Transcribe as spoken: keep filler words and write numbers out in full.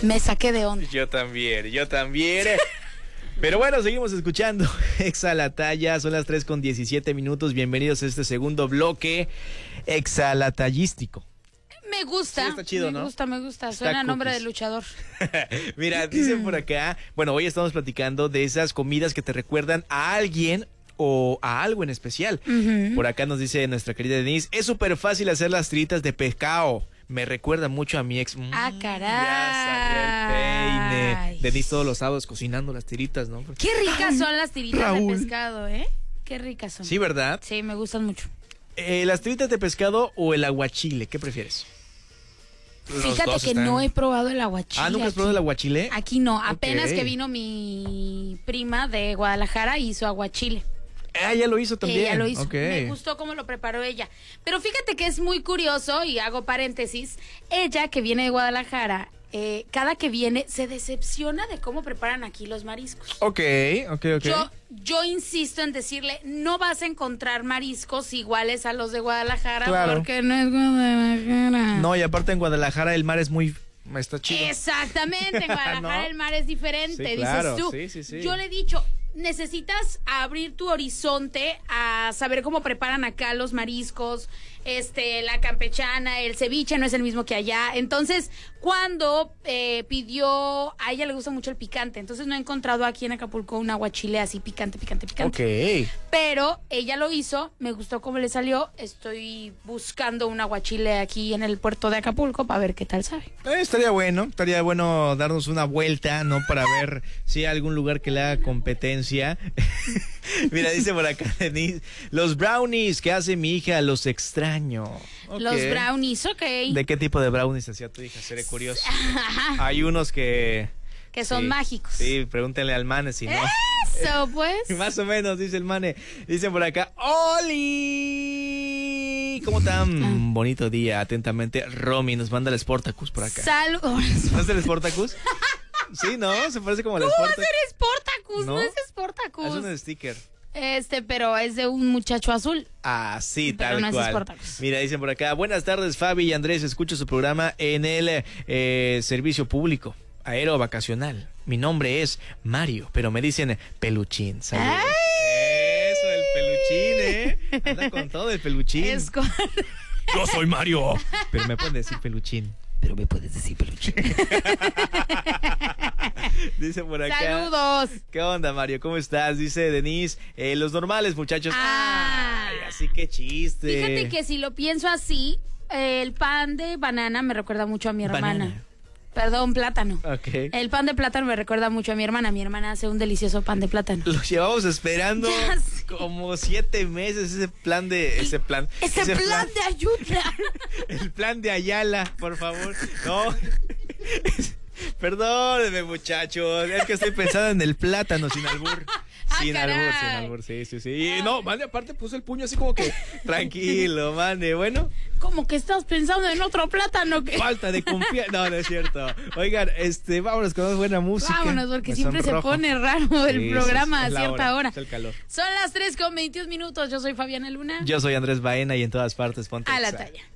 Me saqué de onda. Yo también, yo también. Pero bueno, seguimos escuchando Exa la Talla, son las tres con diecisiete minutos, bienvenidos a este segundo bloque exalatallístico. Me gusta, Sí, está chido, me ¿no? gusta, me gusta, Está suena a nombre cookies. de luchador. Mira, dicen por acá, bueno, hoy estamos platicando de esas comidas que te recuerdan a alguien o a algo en especial. Uh-huh. Por acá nos dice nuestra querida Denise, es súper fácil hacer las tiritas de pescado. Me recuerda mucho a mi ex. Ah, Mm, caray. Ya salió el peine. Denise todos los sábados cocinando las tiritas, ¿no? Porque... Qué ricas son las tiritas Raúl. de pescado, ¿eh? Qué ricas son. Sí, ¿verdad? Sí, me gustan mucho. Eh, ¿Las tiritas de pescado o el aguachile? ¿Qué prefieres? Los Fíjate dos que están- no he probado el aguachile. Ah, ¿nunca has aquí. probado el aguachile? Aquí no, apenas Ok. que vino mi prima de Guadalajara hizo aguachile. Ah, ya lo hizo también. Ella lo hizo. Ok. Me gustó cómo lo preparó ella. Pero fíjate que es muy curioso, y hago paréntesis, ella que viene de Guadalajara, eh, cada que viene se decepciona de cómo preparan aquí los mariscos. Ok, ok, ok. Yo, yo insisto en decirle, no vas a encontrar mariscos iguales a los de Guadalajara, Claro. porque no es Guadalajara. No, y aparte en Guadalajara el mar es muy... Está chido. Exactamente, en Guadalajara ¿No? el mar es diferente, Sí, claro, dices tú. sí, sí, sí. Yo le he dicho, necesitas abrir tu horizonte a saber cómo preparan acá los mariscos, este, la campechana, el ceviche no es el mismo que allá. Entonces, cuando eh, pidió, a ella le gusta mucho el picante, entonces no he encontrado aquí en Acapulco un aguachile así picante, picante, picante. Ok. Pero ella lo hizo, me gustó cómo le salió. Estoy buscando un aguachile aquí en el puerto de Acapulco para ver qué tal sabe. Eh, estaría bueno, estaría bueno darnos una vuelta, ¿no? Para ver si hay algún lugar que le haga competencia. Mira, dice por acá Denise, los brownies que hace mi hija, los extraño. Ok. Los brownies, ok. ¿De qué tipo de brownies hacía tu hija? Seré curioso. Ajá, Hay unos que... que son sí, mágicos. Sí, pregúntenle al Mane si no. Eso, pues. Más o menos, dice el Mane. Dicen por acá, ¡Oli! ¿Cómo tan Ah. bonito día? Atentamente, Romy nos manda el Sportacus por acá. Saludos. ¿No es el Sportacus? Sí, ¿no? Se parece como el ¿Cómo va a Sportacus. ser Sportacus? No, ¿No? es Sportacus. Es un sticker. Este, pero es de un muchacho azul. Ah, sí, Pero tal no es cual. Sportacus. Mira, dicen por acá, buenas tardes, Fabi y Andrés, escucho su programa en el eh, servicio público aéreo vacacional. Mi nombre es Mario, pero me dicen Peluchín. Saludos. ¡Ay! Eso, el Peluchín, ¿eh? Anda con todo el Peluchín. Es con... Yo soy Mario. Pero me pueden decir Peluchín. Pero me puedes decir Peluchín. Dice por acá. Saludos. ¿Qué onda, Mario? ¿Cómo estás? Dice Denise. Eh, los normales, muchachos. Ah. Ay, así que chiste. Fíjate que si lo pienso así, eh, el pan de banana me recuerda mucho a mi hermana. Banana. Perdón, plátano. Ok. El pan de plátano me recuerda mucho a mi hermana. Mi hermana hace un delicioso pan de plátano. Lo llevamos esperando Ya sé. como siete meses ese plan de ese plan Ese, plan, de ayuda. el plan de Ayala, por favor. No. Perdónenme, muchachos, es que estoy pensando en el plátano sin albur. Ah, Sin albur, caray. sin albur, sí, sí, sí. Y no, Mane, aparte puso el puño así como que tranquilo, Mane, bueno. Como que estás pensando en otro plátano que... Falta de confianza. No, no es cierto. Oigan, este, vámonos con más buena música. Vámonos, porque Me siempre sonrojo. se pone raro el Sí, programa sí, sí, es a la cierta hora. Es el calor. Son las tres con veintiún minutos. Yo soy Fabiana Luna. Yo soy Andrés Baena y en todas partes ponte A la Exa. talla.